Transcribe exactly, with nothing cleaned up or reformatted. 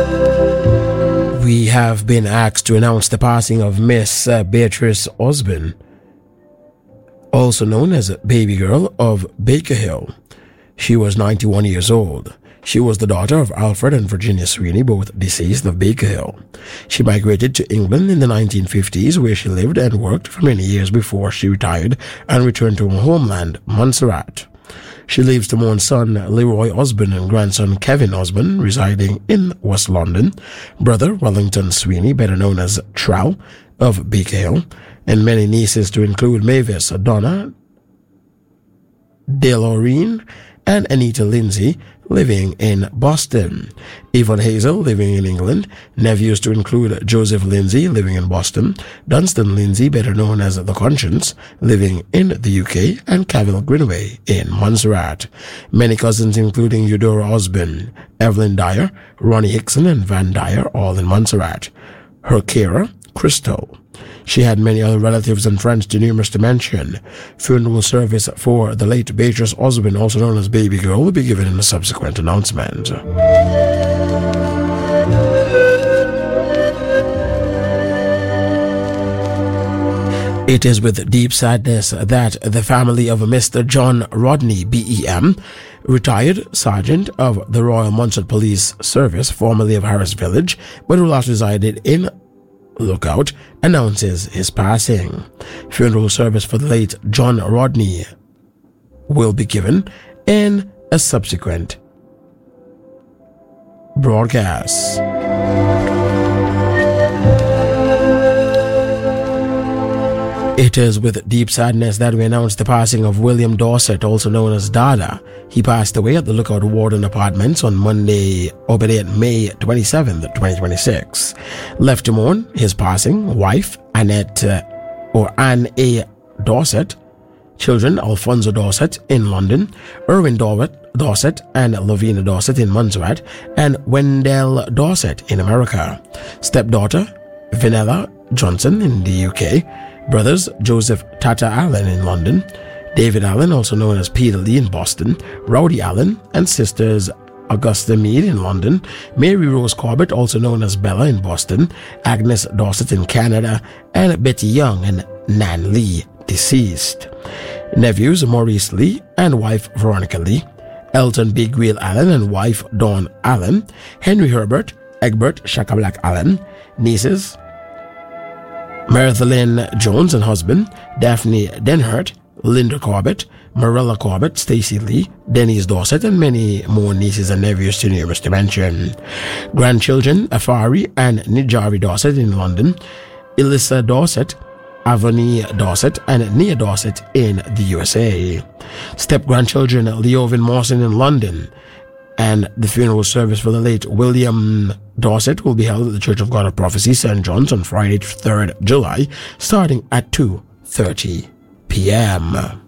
We have been asked to announce the passing of Miss uh, Beatrice Osborne, also known as Baby Girl of Baker Hill. She was ninety-one years old. She was the daughter of Alfred and Virginia Sweeney, both deceased, of Baker Hill. She migrated to England in the nineteen fifties, where she lived and worked for many years before she retired and returned to her homeland, Montserrat. She leaves to mourn son Leroy Osborne and grandson Kevin Osborne, residing in West London, brother Wellington Sweeney, better known as Trow, of Baker Hill, and many nieces to include Mavis, Donna, Delorine, and Anita Lindsay, living in Boston. Yvonne Hazel, living in England. Nephews to include Joseph Lindsay, living in Boston. Dunstan Lindsay, better known as The Conscience, living in the U K. And Cavill Greenaway in Montserrat. Many cousins including Eudora Osborne, Evelyn Dyer, Ronnie Hickson, and Van Dyer, all in Montserrat. Her carer, Crystal. She had many other relatives and friends too numerous to mention. Funeral service for the late Beatrice Osborne, also known as Baby Girl, will be given in a subsequent announcement. It is with deep sadness that the family of Mister John Rodney, B E M, retired Sergeant of the Royal Montserrat Police Service, formerly of Harris Village, but who last resided in Lookout, announces his passing. Funeral service for the late John Rodney will be given in a subsequent broadcast. It is with deep sadness that we announce the passing of William Dorset, also known as Dada. He passed away at the Lookout Warden Apartments on Monday, albeit May twenty-seventh, twenty twenty-six. Left to mourn his passing, wife Annette uh, or Anne A. Dorset, children Alfonso Dorset in London, Erwin Dorset, Dorset and Lavina Dorset in Montserrat, and Wendell Dorset in America. Stepdaughter Vanilla Johnson in the U K. Brothers Joseph Tata Allen in London, David Allen, also known as Peter Lee in Boston, Rowdy Allen, and sisters Augusta Mead in London, Mary Rose Corbett, also known as Bella in Boston, Agnes Dorset in Canada, and Betty Young and Nan Lee, deceased. Nephews Maurice Lee and wife Veronica Lee, Elton Big Wheel Allen and wife Dawn Allen, Henry Herbert, Egbert Shaka Black Allen, nieces Marilyn Jones and husband, Daphne Denhart, Linda Corbett, Marilla Corbett, Stacy Lee, Denise Dorset, and many more nieces and nephews too numerous to mention. Grandchildren, Afari and Nijari Dorset in London, Elissa Dorset, Avani Dorset, and Nia Dorset in the U S A. Step-grandchildren, Leovin Mawson in London. And the funeral service for the late William Dorset will be held at the Church of God of Prophecy, Saint John's, on Friday, third of July, starting at two thirty p.m.